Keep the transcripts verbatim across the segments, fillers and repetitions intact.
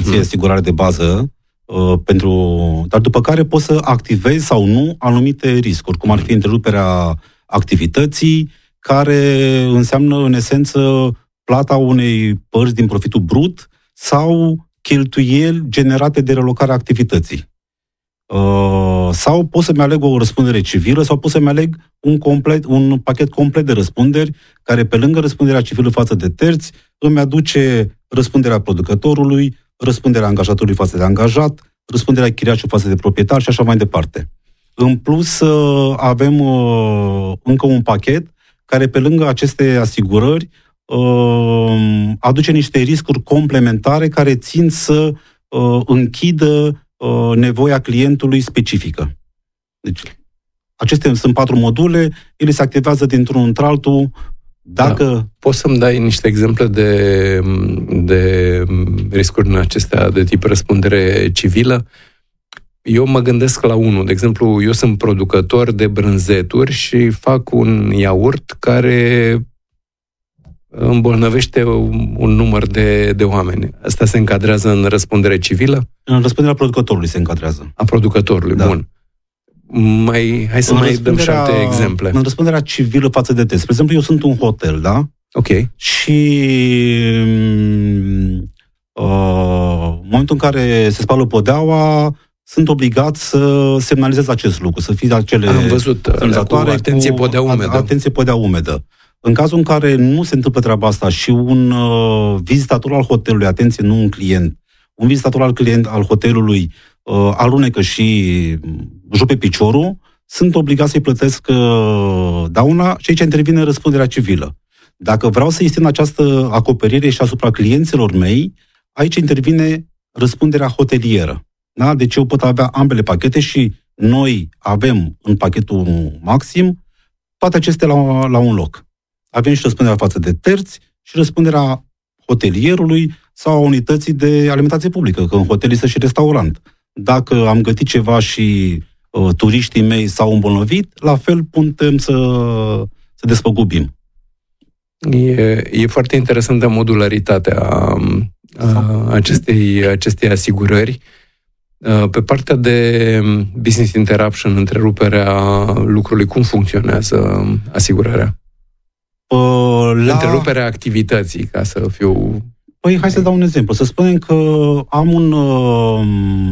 uh-huh. asigurare de bază, uh, pentru, dar după care poți să activezi sau nu anumite riscuri, cum ar fi întreruperea activității, care înseamnă, în esență, plata unei părți din profitul brut sau cheltuieli generate de relocarea activității. Uh, sau pot să-mi aleg o răspundere civilă sau pot să-mi aleg un, complet, un pachet complet de răspunderi care, pe lângă răspunderea civilă față de terți, îmi aduce răspunderea producătorului, răspunderea angajatorului față de angajat, răspunderea chiriașului față de proprietar și așa mai departe. În plus, uh, avem uh, încă un pachet care, pe lângă aceste asigurări, uh, aduce niște riscuri complementare care țin să uh, închidă nevoia clientului specifică. Deci, acestea sunt patru module, ele se activează dintr-unul într-altul. Dacă... Da. Poți să-mi dai niște exemple de, de riscuri în acestea de tip răspundere civilă? Eu mă gândesc la unul. De exemplu, eu sunt producător de brânzeturi și fac un iaurt care îmbolnăvește un număr de, de oameni. Asta se încadrează în răspundere civilă? În răspunderea producătorului se încadrează. A producătorului, da. Bun. Mai, hai să în mai dăm și alte exemple. În răspunderea civilă față de test. Spre exemplu, eu sunt un hotel, da? Ok. Și uh, în momentul în care se spală podeaua, sunt obligat să semnalizez acest lucru, să fie acele... Am văzut, cu atenție podea umedă. Atenție podea umedă. În cazul în care nu se întâmplă treaba asta și un uh, vizitator al hotelului, atenție, nu un client, un vizitator al client al hotelului uh, alunecă și jupe piciorul, sunt obligat să-i plătesc uh, dauna și aici intervine răspunderea civilă. Dacă vreau să extind această acoperire și asupra clienților mei, aici intervine răspunderea hotelieră. Da? Deci eu pot avea ambele pachete și noi avem în pachetul maxim toate acestea la, la un loc. Avem și răspunderea față de terți și răspunderea hotelierului sau a unității de alimentație publică, că în hotel este și restaurant. Dacă am gătit ceva și uh, turiștii mei s-au îmbolnăvit, la fel putem să, să despăgubim. E, e foarte interesantă modularitatea a, acestei, acestei asigurări. Pe partea de business interruption, întreruperea lucrului, cum funcționează asigurarea? Uh, la... Întreruperea activității, ca să fiu... Păi, hai să dau un exemplu. Să spunem că am un uh,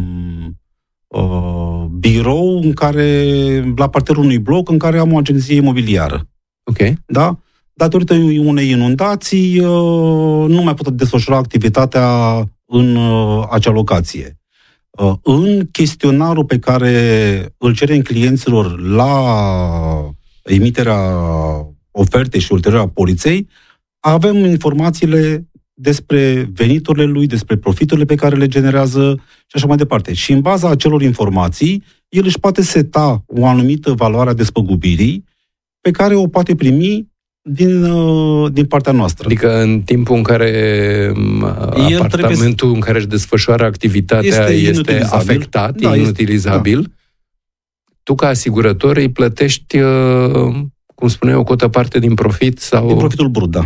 uh, birou în care, la parterul unui bloc, în care am o agenție imobiliară. Ok. Da? Datorită unei inundații, uh, nu mai pot desfășura activitatea în uh, acea locație. Uh, în chestionarul pe care îl cerem clienților la emiterea oferte și ulterior a poliței, avem informațiile despre veniturile lui, despre profiturile pe care le generează și așa mai departe. Și în baza acelor informații, el își poate seta o anumită valoare a despăgubirii pe care o poate primi din, din partea noastră. Adică în timpul în care el apartamentul trebuie... în care își desfășoară activitatea este, este afectat, da, inutilizabil, este, da. Tu ca asigurător îi plătești, cum spuneai, o cotă parte din profit sau... Din profitul brut, da.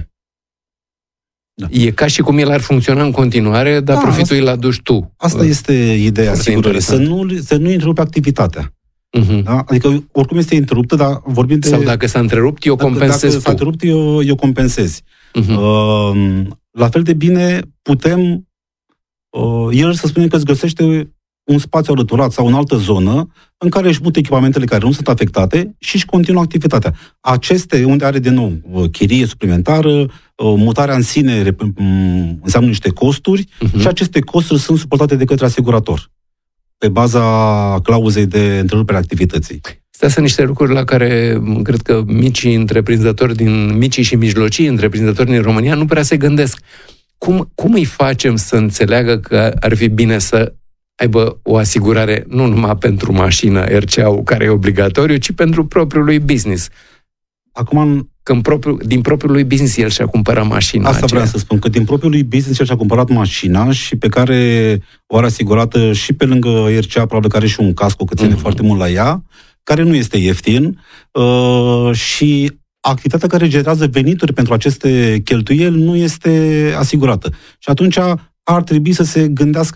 Da. E ca și cum el ar funcționa în continuare, dar da, profitul îl aduci tu. Asta este ideea asigurării, să nu, să nu întrerupe activitatea. Uh-huh. Da? Adică oricum este întreruptă, dar vorbim de... Sau dacă s-a întrerupt, eu compensez Dacă tu. s-a întrerupt, eu, eu compensez. Uh-huh. Uh, la fel de bine putem... Uh, el să spunem că îți găsește un spațiu alăturat sau în altă zonă în care își mută echipamentele care nu sunt afectate și își continuă activitatea. Aceste, unde are de nou chirie suplimentară, mutarea în sine înseamnă niște costuri uh-huh. și aceste costuri sunt suportate de către asigurator pe baza clauzei de întrerupere a activității. Astea sunt niște lucruri la care cred că micii întreprinzători din micii și mijlocii întreprinzători din România nu prea se gândesc. Cum, cum îi facem să înțeleagă că ar fi bine să aibă o asigurare nu numai pentru mașină R C A-ul, care e obligatoriu, ci pentru propriul lui business? Acum, când propriu, din propriul lui business el și-a cumpărat mașina Asta aceea. vreau să spun, că din propriul lui business el și-a cumpărat mașina și pe care o are asigurată și pe lângă R C A, probabil că are și un casco, că ține mm-hmm. foarte mult la ea, care nu este ieftin uh, și activitatea care generează venituri pentru aceste cheltuieli nu este asigurată. Și atunci ar trebui să se gândească